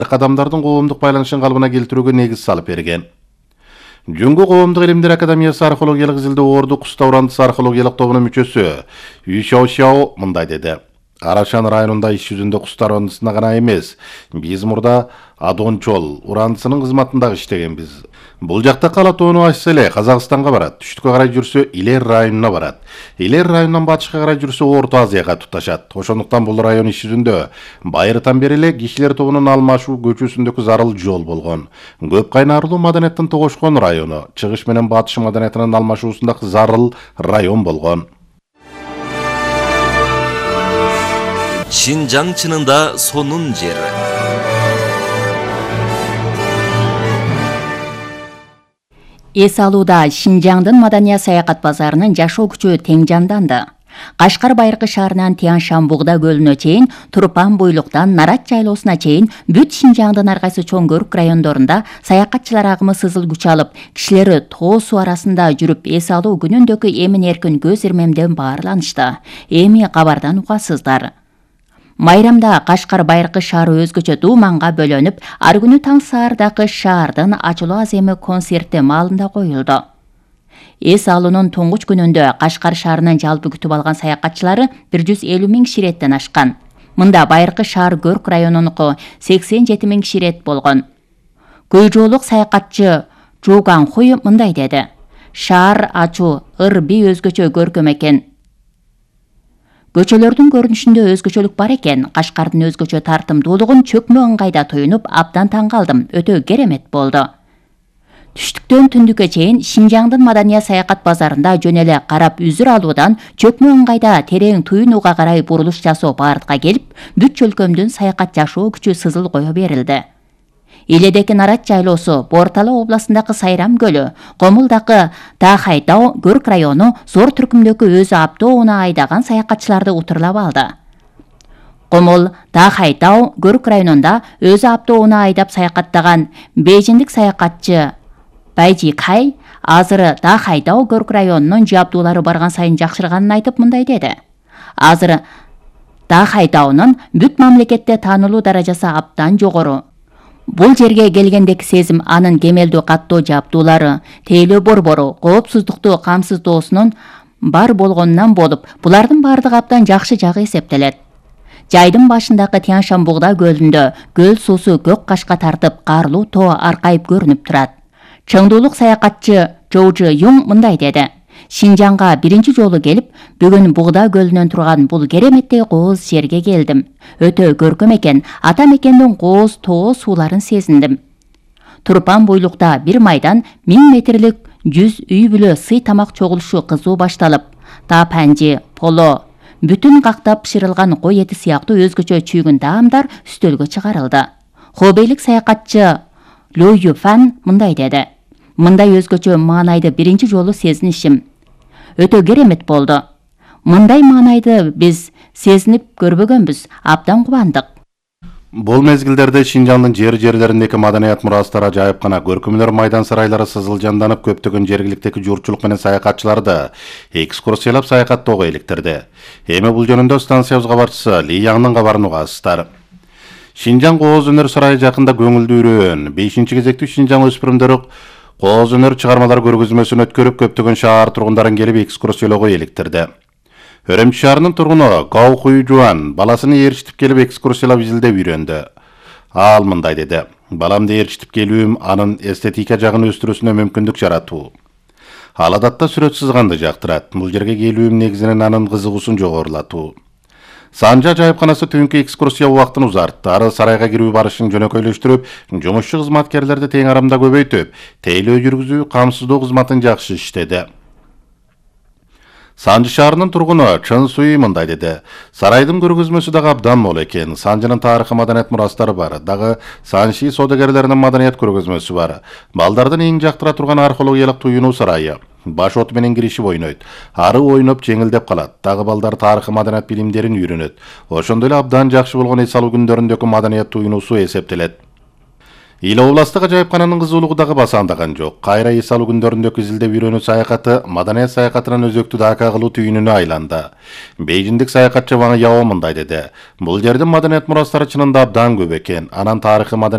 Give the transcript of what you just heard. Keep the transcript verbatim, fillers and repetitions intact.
адамдардын коомдук байланышын калыбына келтирүүгө негиз салып берген. Жүнгү коомдук илимдер академиясы археологиялык изилдөө орду куста урандысы археологиялык тобунун мүчөсү Ю Шао Шао мындай деди. Арашан районунда иш жүзүндө кустар урандысына гана эмес, биз мурда Адончол урандысынын кызматында иштегенбиз. Бул жакта кала тоону ачса эле Казакстанга барат, түштүккө карай жүрсө Илер районуна барат. Илер районунан батышка карай жүрсө Орто Азияга туташат. Ошондуктан бул район иш жүзүндө байыртан бери эле кишилер тобунун алмашуу көчөсүндөгү зарыл жол болгон. Көп кайнарлуу маданияттын тогошкон району, чыгыш менен батыш маданиятынын алмашуусундагы зарыл район болгон. Шинжаң чынында сонун жер. Эс алууда Шинжаңдын маданият саякат базарынын жашоо күчү тең жанданды. Кашкар Байыркы шаарынан Тянь-Шань Бугда көлүнө чейин, Турпан буйлуктан Нарат жайлоосуна чейин бүт Шинжаңдын ар кайсы чоң көрк райондорунда саякатчылар агымы сызыл күч алып, кишилери тоо суу арасында жүрүп эс алуу күнүндөгү эмин-эркин көз ирмемден баарланышты. Эми кабардан угасыздар. Майрамда Кашкар Байыркы шаары өзгөчө дууманга бөлөнүп, ар күнү таң саардагы шаардын ачылуу аземи концерти маалында коюлду. Эс алуунун туңгуч күнүндө Кашкар шаарынын жалпы күтүп алган саякатчылары бир жүз элүү миң киши иреттен ашкан. Мында Байыркы шаар көрк районунуку сексен жети миң киши ирет болгон. Көйжоолук саякатчы Жуган Хуй мындай деди. Шаар ачуу, ыр-би өзгөчө көркөм экен. Көчөлөрдүн көрүнүшүндө өзгөчөлүк бар экен. Кашкардын өзгөчө тартымдуулугун чөкмө ыңгайда туюнуп, абдан таң калдым. Өтө керемет болду. Түштүктөн түндүккө чейин Шинжаңдын маданият саякат базарында жөн эле карап үзүр алуудан чөкмө ыңгайда терең туюнууга карай бурулуш жасоо багытка келип, бүт чөлкөмдүн саякат жашоо күчү сызыл кое берилди. Иледеки Нарат жайлоосу, Бортала областындагы Сайрам көлү, Комулдагы Дахайдау көрк району зор түркүмдөгү өзү аптоуна айдаган саякатчыларды утурлап алды. Комул Дахайдау көрк районунда өзү аптоуна айдап саякаттаган бейжиндик саякатчы Байжи Кай азыр Дахайдау көрк районунун жабдуулары барган сайын жакшырганын айтып мындай деди. Азыр Дахайдаунун бүт мамлекетте таанылуу даражасы абдан жогору. Бул жерге келгендеки сезим анын кемелдүү каттоо жабдуулары, тейлөө борбору, коопсуздукту камсыздоосунун бар болгонунан болуп, булардын бардыгы абдан жакшы жагы эсептелет. Жайдын башындагы Тянь-Шань Бугда көлүндө көл суусу көк кашка тартып, карлуу тоо аркайып көрүнүп турат. Чыңдуулук саякатчы Жоужу Юң мындай деди. Шинжаңга биринчи жолу келип, бүгүн Бугда көлүнөн турган бул кереметтей кооз жерге келдим. Өтө көркөм экен, ата мекендин кооз тоо сууларын сезиндим. Турпан буйлукта бир майдан миң метрлик жүз үй бүлө сый тамак чогулушу кызуу башталып, тапанжи, поло, бүтүн кактап пышырылган кой эти сыяктуу өзгөчө чүйгүн таамдар үстөлгө чыгарылды. Хобейлик саякатчы Лю Юфан мындай деди. Мындай өзгөчө маанайды биринчи жолу сезинишим. Өтө керемет болду. Мындай маанайды биз сезинип көрбөгөнбүз, абдан кубандык. Бул мезгилдерде Шинжаңдын жер-жерлериндеки маданият мурастары ажайып гана көркөмдөр майдан сарайлары сызыл жанданып, көптөгөн жергиликтеги журтчулук менен саякатчыларды экскурсиялап саякаттоого иликтирди. Эми бул жөнүндө станциябыз кабарчысы Ли Яңдын кабарын угасыздар. Шинжаң кооз өнөр сарайы жакында көңүлдүү үрөөн бешинчи кезектүү Шинжаң өспүрүмдөрү кооз өнөр чыгармалар көргөзмөсүн өткөрүп, көптөгөн шаар тургундарын келип экскурсиялоого иликтирди. Өрөмчү шаарынын тургуну Гау Хуйжуан баласын ээрчитип келип экскурсиялап изилдеп үйрөндү. Ал мындай деди. Баламды ээрчитип келүүм анын эстетика жагын өстүрүүсүнө мүмкүндүк жаратуу. Ал адатта сүрөт сызганды жактырат. Бул жерге келүүм негизинен анын кызыгуусун жогорулатуу. Санжа жайыпканасы түнкү экскурсия убактын узартты. Ары сарайга кирүү барышын жөнөкөйлөштүрүп, жумушчу кызматкерлерди тең арамда көбөйтүп, тейлөө жүргүзүү, камсыздоо кызматын жакшы иштеди. Санжы шаарынын тургуну Чын Суй мындай деди. Сарайдын көргөзмөсү дагы абдан мол экен. Санжынын тарыхы маданият мурастары бар. Дагы Санжи содагерлеринин маданият көргөзмөсү бар. Балдардын эң жактыра турган археологиялык туюнуу сарайы. Баш от менен киришип ойнойт. Ары ойноп жеңилдеп калат. Дагы балдар тарыхы маданият билимдерин үйрөнөт. Ошондой эле абдан жакшы болгон эс алуу күндөрүндөгү маданият туюнуусу эсептелет. Ил областык ажайыпкананын кызуулугу дагы басандаган жок. Кайра эс алуу күндөрүндөгү изилдеп үйрөнүү саякаты маданият саякатынын өзөктүү дака кылуу түйүнүнө айланды. Бейжиндик саякатчы Ван Яо мындай деди. Бул жердин маданият мурастары чынында абдан көп экен. Анан тарыхы маданият